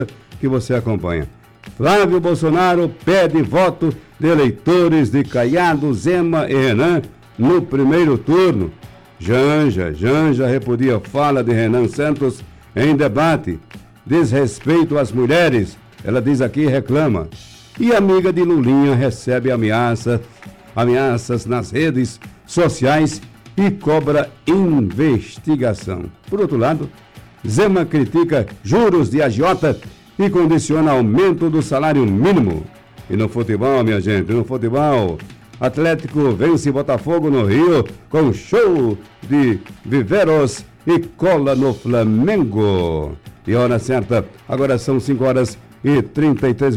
que você acompanha. Flávio Bolsonaro pede voto de eleitores de Caiado, Zema e Renan no primeiro turno. Janja repudia fala de Renan Santos em debate. Desrespeito às mulheres, ela diz aqui e reclama. E amiga de Lulinha recebe ameaças nas redes sociais e cobra investigação. Por outro lado, Zema critica juros de agiota e condiciona aumento do salário mínimo. E no futebol, minha gente, Atlético vence Botafogo no Rio com show de Viveros e cola no Flamengo. E hora certa, agora são 5h33,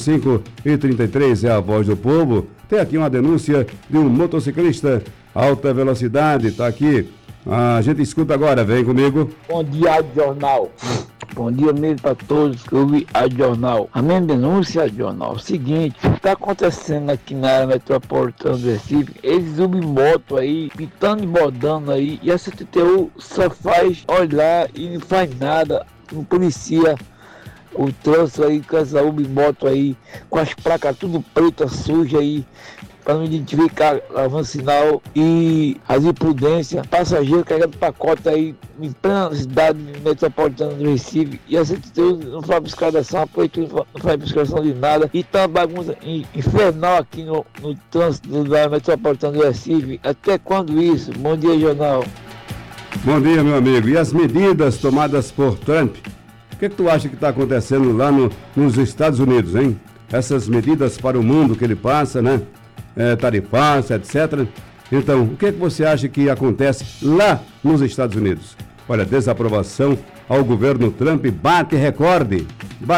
5h33, é a voz do povo. Tem aqui uma denúncia de um motociclista alta velocidade, tá aqui. A gente escuta agora, vem comigo. Bom dia, Rádio Jornal. Bom dia mesmo para todos que ouvem a Jornal. A minha denúncia, Rádio Jornal, é o seguinte: está acontecendo aqui na área metropolitana do Recife, eles subem moto aí, pitando e bordando aí, e a CTTU só faz olhar e não faz nada, não policia o trânsito aí, com essa moto aí, com as placas tudo preta, suja aí, para não identificar lavando sinal, e as imprudências, passageiro carregando pacote aí em plena cidade metropolitana do Recife, e a CTTU não faz fiscalização, a prefeitura não faz fiscalização de nada, e tá uma bagunça infernal aqui no trânsito da metropolitana do Recife. Até quando isso? Bom dia, Jornal. Bom dia, meu amigo. E as medidas tomadas por Trump? O que tu acha que está acontecendo lá nos Estados Unidos, hein? Essas medidas para o mundo que ele passa, né? Tarifácia, etc. Então, o que você acha que acontece lá nos Estados Unidos? Olha, desaprovação ao governo Trump bate recorde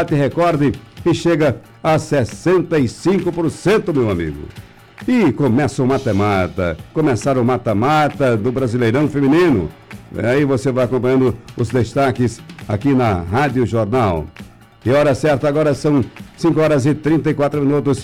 e chega a 65%, meu amigo. E começaram o mata-mata do Brasileirão Feminino. Aí você vai acompanhando os destaques aqui na Rádio Jornal. E hora certa, agora são 5h34,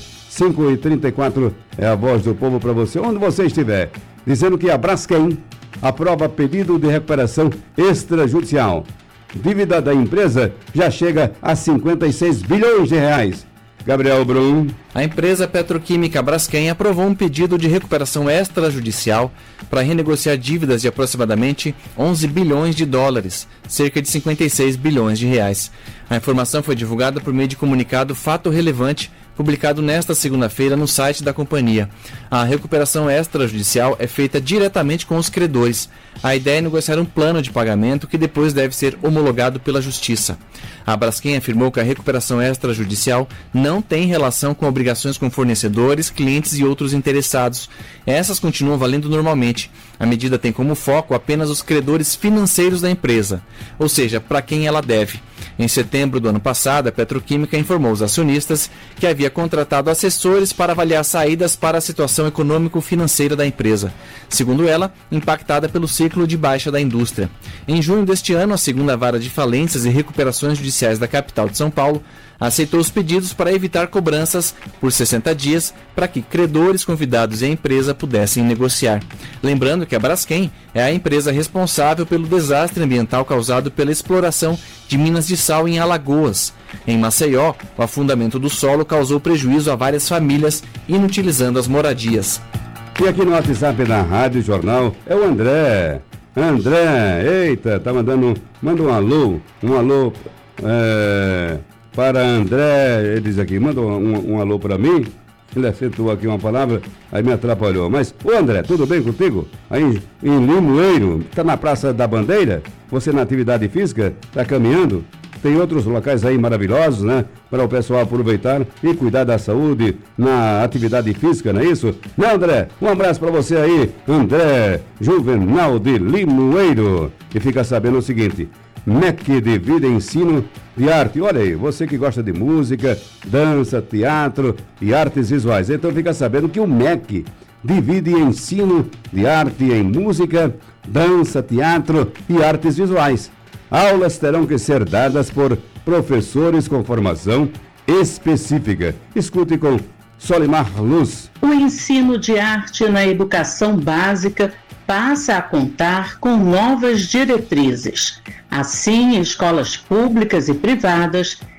5h34 é a voz do povo para você, onde você estiver, dizendo que a Braskem aprova pedido de recuperação extrajudicial. Dívida da empresa já chega a 56 bilhões de reais. Gabriel Brum. A empresa petroquímica Braskem aprovou um pedido de recuperação extrajudicial para renegociar dívidas de aproximadamente 11 bilhões de dólares, cerca de 56 bilhões de reais. A informação foi divulgada por meio de comunicado Fato Relevante, publicado nesta segunda-feira no site da companhia. A recuperação extrajudicial é feita diretamente com os credores. A ideia é negociar um plano de pagamento que depois deve ser homologado pela Justiça. A Braskem afirmou que a recuperação extrajudicial não tem relação com obrigações com fornecedores, clientes e outros interessados. Essas continuam valendo normalmente. A medida tem como foco apenas os credores financeiros da empresa, ou seja, para quem ela deve. Em setembro do ano passado, a Petroquímica informou aos acionistas que havia contratado assessores para avaliar saídas para a situação econômico-financeira da empresa, segundo ela, impactada pelo ciclo de baixa da indústria. Em junho deste ano, a segunda vara de falências e recuperações judiciais da capital de São Paulo aceitou os pedidos para evitar cobranças por 60 dias para que credores convidados e a empresa pudessem negociar. Lembrando que a Braskem é a empresa responsável pelo desastre ambiental causado pela exploração de minas de sal em Alagoas. Em Maceió, o afundamento do solo causou prejuízo a várias famílias, inutilizando as moradias. E aqui no WhatsApp da Rádio Jornal é o André. Eita, tá manda um alô, para André, ele diz aqui, manda um alô para mim. Ele acertou aqui uma palavra, aí me atrapalhou. Mas, ô André, tudo bem contigo? Aí em Limoeiro, tá na Praça da Bandeira? Você na atividade física? Tá caminhando? Tem outros locais aí maravilhosos, né? Para o pessoal aproveitar e cuidar da saúde na atividade física, não é isso? Não, André? Um abraço para você aí, André Juvenal de Limoeiro. E fica sabendo o seguinte: MEC de Vida e Ensino de Arte. Olha aí, você que gosta de música, dança, teatro e artes visuais. Então fica sabendo que o MEC divide ensino de arte em música, dança, teatro e artes visuais. Aulas terão que ser dadas por professores com formação específica. Escute com Solimar Luz. O ensino de arte na educação básica passa a contar com novas diretrizes. Assim, escolas públicas e privadas